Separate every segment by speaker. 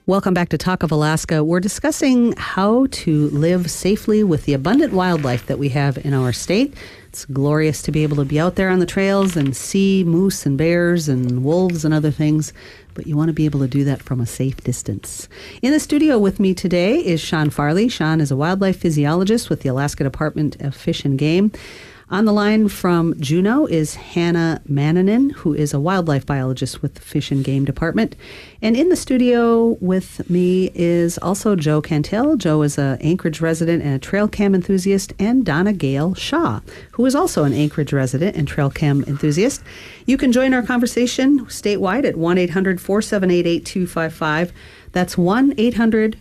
Speaker 1: Welcome back to Talk of Alaska. We're discussing how to live safely with the abundant wildlife that we have in our state. It's glorious to be able to be out there on the trails and see moose and bears and wolves and other things, but you want to be able to do that from a safe distance. In the studio with me today is Sean Farley. Sean is a wildlife physiologist with the Alaska Department of Fish and Game. On the line from Juneau is Hannah Manninen, who is a wildlife biologist with the Fish and Game Department. And in the studio with me is also Joe Cantel. Joe is an Anchorage resident and a trail cam enthusiast, and Donna Gale Shaw, who is also an Anchorage resident and trail cam enthusiast. You can join our conversation statewide at 1-800-478-8255. That's 1-800-478-8255.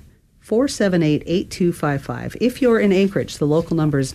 Speaker 1: If you're in Anchorage, the local number is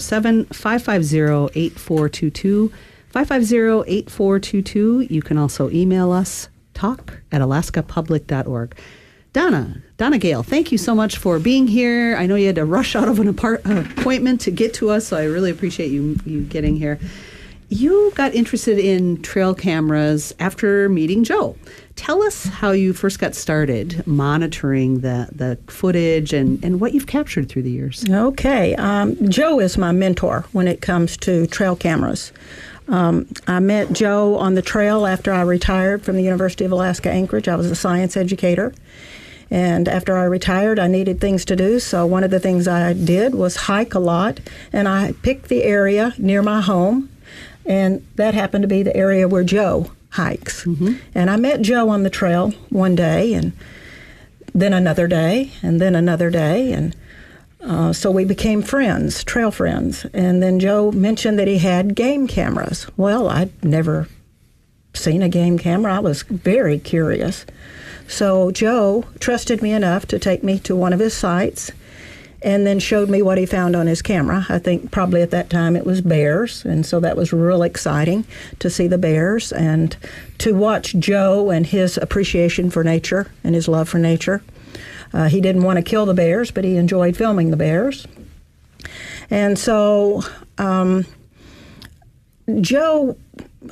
Speaker 1: 907-550-8422. 550-8422. You can also email us, talk@alaskapublic.org. Donna Gale, thank you so much for being here. I know you had to rush out of an appointment to get to us, so I really appreciate you getting here. You got interested in trail cameras after meeting Joe. Tell us how you first got started monitoring the footage and what you've captured through the years.
Speaker 2: Okay. Joe is my mentor when it comes to trail cameras. I met Joe on the trail after I retired from the University of Alaska Anchorage. I was a science educator. And after I retired, I needed things to do. So one of the things I did was hike a lot. And I picked the area near my home. And that happened to be the area where Joe hikes. Mm-hmm. And I met Joe on the trail one day, and then another day, and then another day. And so we became friends, trail friends. And then Joe mentioned that he had game cameras. Well, I'd never seen a game camera. I was very curious. So Joe trusted me enough to take me to one of his sites and then showed me what he found on his camera. I think probably at that time it was bears, and so that was real exciting to see the bears and to watch Joe and his appreciation for nature and his love for nature. He didn't want to kill the bears, but he enjoyed filming the bears. And so Joe